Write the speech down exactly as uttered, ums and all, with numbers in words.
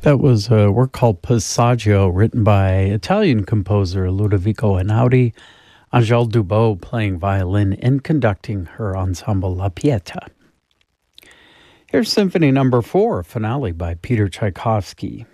That was a work called Passaggio, written by Italian composer Ludovico Einaudi, Angèle Dubot playing violin and conducting her ensemble La Pietà. Here's Symphony Number Four, finale by Peter Tchaikovsky.